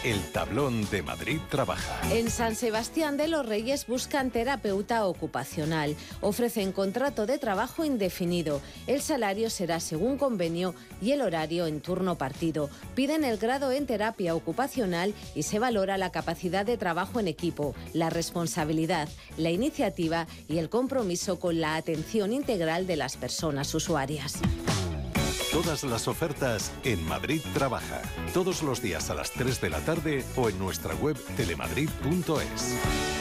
El tablón de Madrid trabaja. En San Sebastián de los Reyes buscan terapeuta ocupacional. Ofrecen contrato de trabajo indefinido. El salario será según convenio y el horario en turno partido. Piden el grado en terapia ocupacional y se valora la capacidad de trabajo en equipo, la responsabilidad, la iniciativa y el compromiso con la atención integral de las personas usuarias. Todas las ofertas en Madrid Trabaja. Todos los días a las 3 de la tarde o en nuestra web telemadrid.es.